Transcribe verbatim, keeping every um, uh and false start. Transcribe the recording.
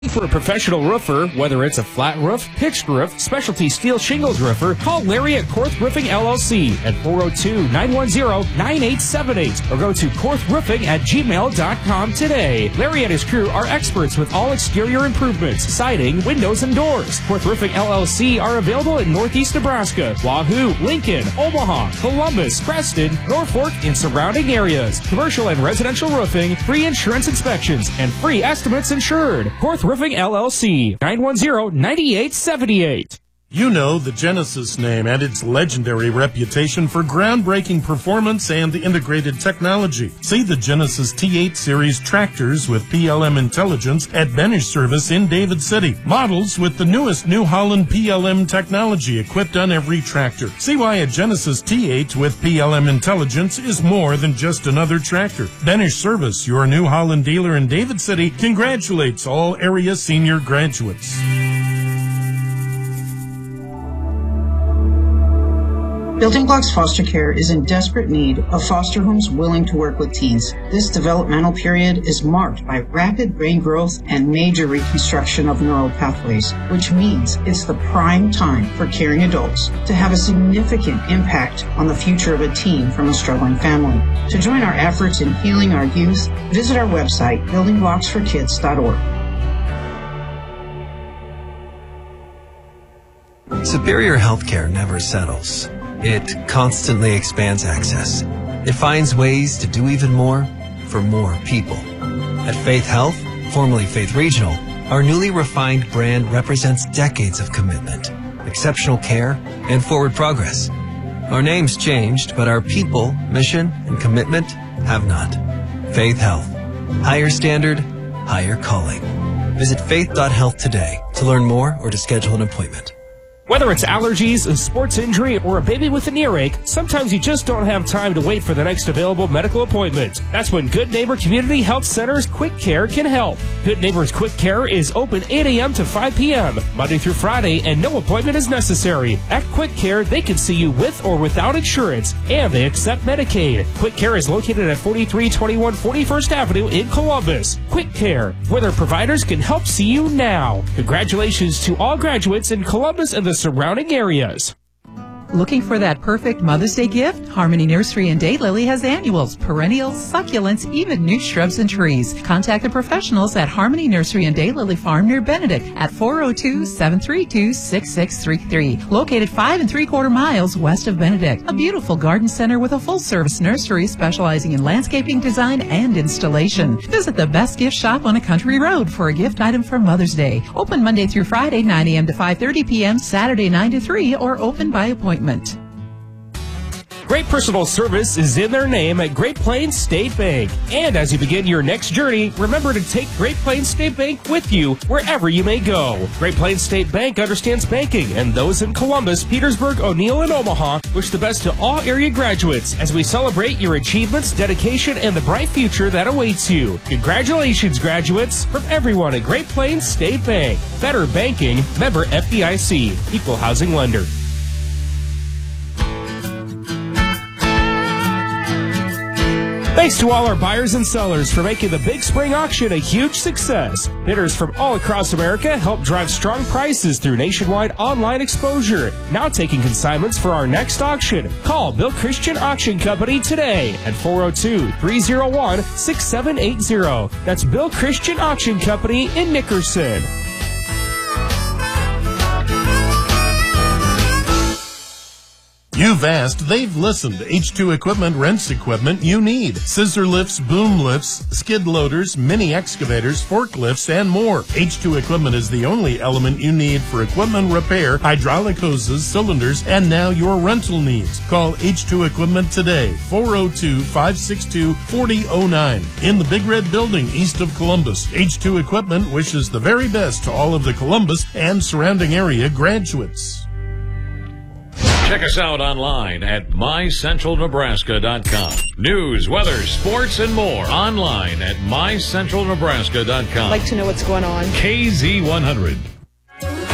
For a professional roofer, whether it's a flat roof, pitched roof, specialty steel shingles roofer, call Larry at Korth Roofing L L C at four oh two, nine one zero, nine eight seven eight or go to korth roofing at gmail dot com today. Larry and his crew are experts with all exterior improvements, siding, windows, and doors. Korth Roofing L L C are available in Northeast Nebraska, Wahoo, Lincoln, Omaha, Columbus, Preston, Norfolk, and surrounding areas. Commercial and residential roofing, free insurance inspections, and free estimates insured. Korth Roofing L L C, nine one zero, nine eight seven eight. You know the Genesis name and its legendary reputation for groundbreaking performance and integrated technology. See the Genesis T eight series tractors with P L M intelligence at Benish Service in David City. Models with the newest New Holland P L M technology equipped on every tractor. See why a Genesis T eight with P L M intelligence is more than just another tractor. Benish Service, your New Holland dealer in David City, congratulates all area senior graduates. Building Blocks Foster Care is in desperate need of foster homes willing to work with teens. This developmental period is marked by rapid brain growth and major reconstruction of neural pathways, which means it's the prime time for caring adults to have a significant impact on the future of a teen from a struggling family. To join our efforts in healing our youth, visit our website, building blocks for kids dot org. Superior Healthcare never settles. It constantly expands access. It finds ways to do even more for more people. At Faith Health, formerly Faith Regional, our newly refined brand represents decades of commitment, exceptional care, and forward progress. Our name's changed, but our people, mission, and commitment have not. Faith Health. Higher standard, higher calling. Visit faith dot health today to learn more or to schedule an appointment. Whether it's allergies, a sports injury, or a baby with an earache, sometimes you just don't have time to wait for the next available medical appointment. That's when Good Neighbor Community Health Center's Quick Care can help. Good Neighbor's Quick Care is open eight a.m. to five p.m., Monday through Friday, and no appointment is necessary. At Quick Care, they can see you with or without insurance, and they accept Medicaid. Quick Care is located at forty-three twenty-one forty-first Avenue in Columbus. Quick Care, where their providers can help see you now. Congratulations to all graduates in Columbus and the surrounding areas. Looking for that perfect Mother's Day gift? Harmony Nursery and Daylily has annuals, perennials, succulents, even new shrubs and trees. Contact the professionals at Harmony Nursery and Daylily Farm near Benedict at four oh two, seven three two, six six three three. Located five and three quarter miles west of Benedict. A beautiful garden center with a full-service nursery specializing in landscaping design and installation. Visit the best gift shop on a country road for a gift item for Mother's Day. Open Monday through Friday, nine a.m. to five thirty p.m., Saturday nine to three, or open by appointment. Great personal service is in their name at Great Plains State Bank. And as you begin your next journey, remember to take Great Plains State Bank with you wherever you may go. Great Plains State Bank understands banking, and those in Columbus, Petersburg, O'Neill, and Omaha wish the best to all area graduates as we celebrate your achievements, dedication, and the bright future that awaits you. Congratulations, graduates, from everyone at Great Plains State Bank. Better banking, member F D I C, equal housing lender. Thanks to all our buyers and sellers for making the Big Spring Auction a huge success. Bidders from all across America help drive strong prices through nationwide online exposure. Now taking consignments for our next auction. Call Bill Christian Auction Company today at four oh two, three oh one, six seven eight zero. That's Bill Christian Auction Company in Nickerson. You've asked, they've listened. H two Equipment rents equipment you need. Scissor lifts, boom lifts, skid loaders, mini excavators, forklifts, and more. H two Equipment is the only element you need for equipment repair, hydraulic hoses, cylinders, and now your rental needs. Call H two Equipment today, four oh two, five six two, four oh oh nine. In the Big Red Building east of Columbus, H two Equipment wishes the very best to all of the Columbus and surrounding area graduates. Check us out online at my central nebraska dot com. News, weather, sports, and more online at my central nebraska dot com. Like to know what's going on. K Z one hundred.